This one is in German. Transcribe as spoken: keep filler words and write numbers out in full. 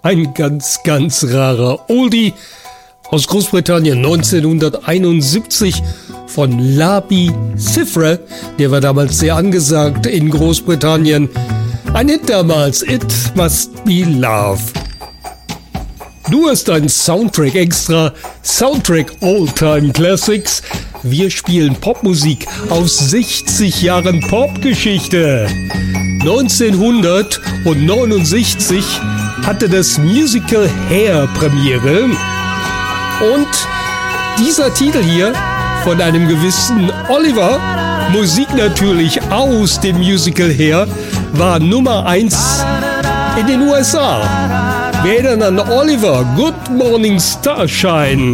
Ein ganz, ganz rarer Oldie aus Großbritannien neunzehnhunderteinundsiebzig von Labi Siffre. Der war damals sehr angesagt in Großbritannien. Ein Hit damals, It Must Be Love. Du hast einen Soundtrack extra, Soundtrack All-Time Classics. Wir spielen Popmusik aus sechzig Jahren Popgeschichte. neunzehnhundertneunundsechzig hatte das Musical Hair Premiere. Und dieser Titel hier von einem gewissen Oliver, Musik natürlich aus dem Musical Hair, war Nummer eins in den U S A. Wir erinnern an Oliver, Good Morning Starshine.